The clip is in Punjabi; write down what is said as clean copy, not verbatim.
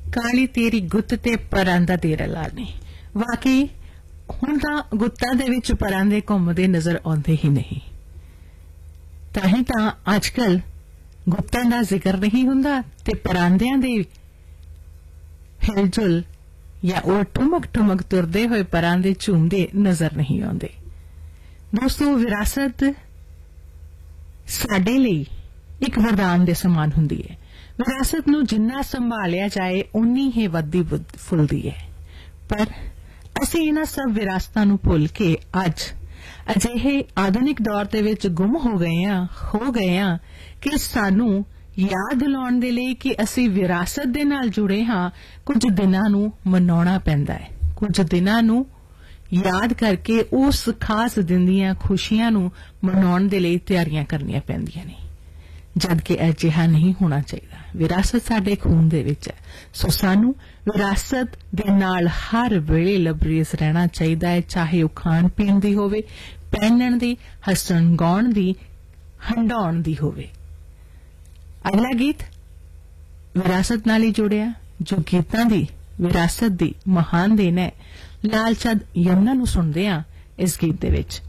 ਕਾਲੀ ਤੇਰੀ ਗੁੱਤ ਤੇ ਪਰਾਂ ਦਾ ਤੇਰਾ ਲਾਲ ਨਹੀਂ। ਵਾਕਈ ਹੁਣ ਤਾਂ ਗੁੱਤਾਂ ਦੇ ਵਿੱਚ ਪਰਾਂਦੇ ਘੁੰਮਦੇ ਨਜ਼ਰ ਆਉਂਦੇ ਹੀ ਨਹੀਂ। ਤਾਂ ਹੀ ਤਾਂ ਅੱਜ ਕੱਲ ਗੁੱਤਾਂ ਦਾ ਜ਼ਿਕਰ ਨਹੀਂ ਹੁੰਦਾ ਤੇ ਪਰਾਂਦਿਆਂ ਦੇ ਹਿਲਜੁਲ ਜਾਂ ਉਹ ਠੁਮਕ ਠੁਮਕ ਤੁਰਦੇ ਹੋਏ ਪਰਾਂਦੇ ਝੂਮਦੇ ਨਜ਼ਰ ਨਹੀਂ ਆਉਂਦੇ। ਦੋਸਤੋ, ਵਿਰਾਸਤ ਸਾਡੇ ਲਈ ਇੱਕ ਵਰਦਾਨ ਦੇ ਸਮਾਨ ਹੁੰਦੀ ਹੈ। ਵਿਰਾਸਤ ਨੂੰ ਜਿੰਨਾ ਸੰਭਾਲਿਆ ਜਾਏ ਉਨੀ ਹੀ ਵੱਧਦੀ ਫੁੱਲਦੀ ਹੈ। ਪਰ ਅਸੀਂ ਇਹਨਾਂ ਸਭ ਵਿਰਾਸਤਾਂ ਨੂੰ ਭੁੱਲ ਕੇ ਅੱਜ ਅਜਿਹੇ ਆਧੁਨਿਕ ਦੌਰ ਦੇ ਵਿੱਚ ਗੁੰਮ ਹੋ ਗਏ ਹਾਂ ਕਿ ਸਾਨੂੰ ਯਾਦ ਦਿਲਾਉਣ ਦੇ ਲਈ ਕਿ ਅਸੀਂ ਵਿਰਾਸਤ ਦੇ ਨਾਲ ਜੁੜੇ ਹਾਂ, ਕੁਝ ਦਿਨਾਂ ਨੂੰ ਮਨਾਉਣਾ ਪੈਂਦਾ ਹੈ। ਕੁਝ ਦਿਨਾਂ ਨੂੰ ਯਾਦ ਕਰਕੇ ਉਸ ਖਾਸ ਦਿਨ ਦੀਆਂ ਖੁਸ਼ੀਆਂ ਨੂੰ ਮਨਾਉਣ ਦੇ ਲਈ ਤਿਆਰੀਆਂ ਕਰਨੀਆਂ ਪੈਂਦੀਆਂ ਨੇ, ਜਦਕਿ ਅਜਿਹਾ ਨਹੀਂ ਹੋਣਾ ਚਾਹੀਦਾ। ਵਿਰਾਸਤ ਸਾਡੇ ਖੂਨ ਦੇ ਵਿੱਚ ਹੈ, ਸੋ ਸਾਨੂੰ ਵਿਰਾਸਤ ਦੇ ਨਾਲ ਹਰ ਵੇਲੇ ਲਬਰੇਜ਼ ਰਹਿਣਾ ਚਾਹੀਦਾ ਹੈ, ਚਾਹੇ ਉਹ ਖਾਣ ਪੀਣ ਦੀ ਹੋਵੇ, ਪਹਿਨਣ ਦੀ, ਹੱਸਣ ਗਾਉਣ ਦੀ, ਹੰਡਾਉਣ ਦੀ ਹੋਵੇ। ਅਗਲਾ ਗੀਤ ਵਿਰਾਸਤ ਨਾਲ ਹੀ ਜੁੜਿਆ, ਜੋ ਗੀਤਾਂ ਦੀ ਵਿਰਾਸਤ ਦੀ ਮਹਾਨ ਦੇਣ ਹੈ। ਲਾਲ ਚੰਦ ਯਮਨਾ ਨੂੰ ਸੁਣਦੇ ਹਾਂ ਇਸ ਗੀਤ ਦੇ ਵਿੱਚ।